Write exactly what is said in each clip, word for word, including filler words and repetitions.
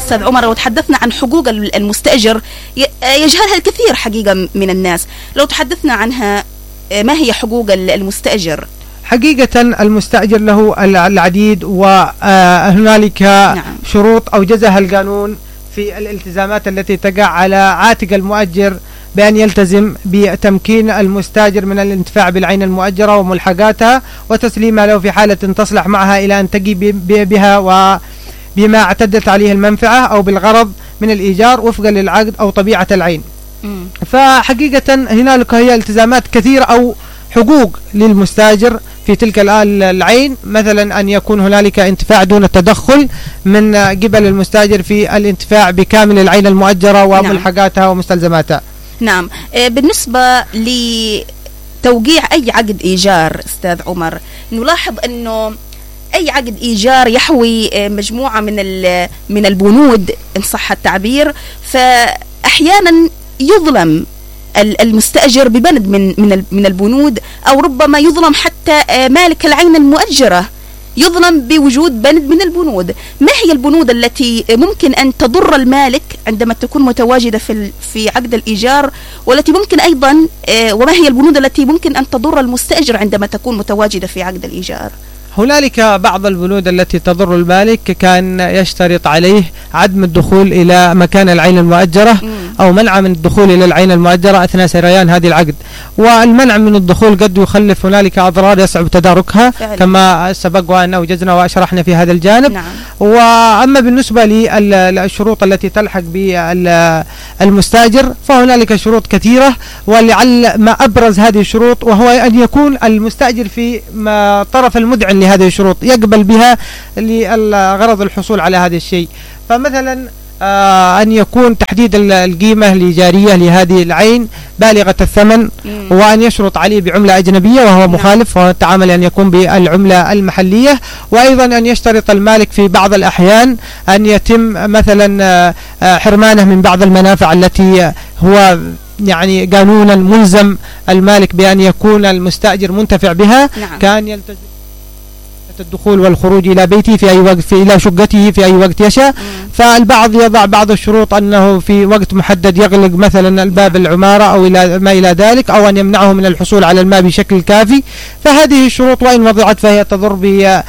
أستاذ عمر، لو تحدثنا عن حقوق المستأجر يجهلها الكثير حقيقة من الناس، لو تحدثنا عنها ما هي حقوق المستأجر؟ حقيقة المستأجر له العديد، وهنالك نعم. شروط أوجزها القانون في الالتزامات التي تقع على عاتق المؤجر بأن يلتزم بتمكين المستاجر من الانتفاع بالعين المؤجرة وملحقاتها وتسليمها له في حالة تصلح معها إلى أن تجي بها وبما اعتدت عليه المنفعة أو بالغرض من الإيجار وفقا للعقد أو طبيعة العين. م. فحقيقة هنالك هي التزامات كثيرة أو حقوق للمستاجر في تلك العين، مثلا أن يكون هنالك انتفاع دون تدخل من قبل المستاجر في الانتفاع بكامل العين المؤجرة وملحقاتها نعم. ومستلزماتها. نعم. بالنسبة لتوقيع أي عقد إيجار أستاذ عمر، نلاحظ أنه أي عقد إيجار يحوي مجموعة من من البنود إن صح التعبير، فأحيانا يظلم المستأجر ببند من من من البنود، أو ربما يظلم حتى مالك العين المؤجرة يظلم بوجود بند من البنود. ما هي البنود التي ممكن أن تضر المالك عندما تكون متواجدة في في عقد الإيجار، والتي ممكن أيضا وما هي البنود التي ممكن أن تضر المستأجر عندما تكون متواجدة في عقد الإيجار؟ هنالك بعض البنود التي تضر المالك، كان يشترط عليه عدم الدخول إلى مكان العين المؤجرة أو منع من الدخول إلى العين المؤجرة أثناء سريان هذه العقد، والمنع من الدخول قد يخلف هنالك أضرار يصعب تداركها فعلا. كما سبق وأن أوجزنا وأشرحنا في هذا الجانب. نعم. وأما بالنسبة للشروط التي تلحق بالمستاجر فهنالك شروط كثيرة، ولعل ما أبرز هذه الشروط وهو أن يكون المستاجر في طرف المدعن لهذه الشروط يقبل بها لغرض الحصول على هذا الشيء. فمثلا آه أن يكون تحديد القيمة الإيجارية لهذه العين بالغة الثمن، مم. وأن يشرط عليه بعملة أجنبية وهو مخالف، وهو التعامل أن يكون بالعملة المحلية. وأيضا أن يشترط المالك في بعض الأحيان أن يتم مثلا آه حرمانه من بعض المنافع التي هو يعني قانونا ملزم المالك بأن يكون المستأجر منتفع بها. نعم. كان يلتزم الدخول والخروج إلى بيته في أي وقت، في إلى شقته في أي وقت يشاء. فالبعض يضع بعض الشروط أنه في وقت محدد يغلق مثلا الباب العمارة أو إلى ما إلى ذلك، أو أن يمنعه من الحصول على الماء بشكل كافي. فهذه الشروط وإن وضعت فهي تضر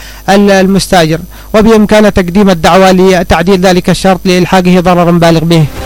بالمستاجر، وبإمكانه تقديم الدعوى لتعديل ذلك الشرط لإلحاقه ضررا بالغ به.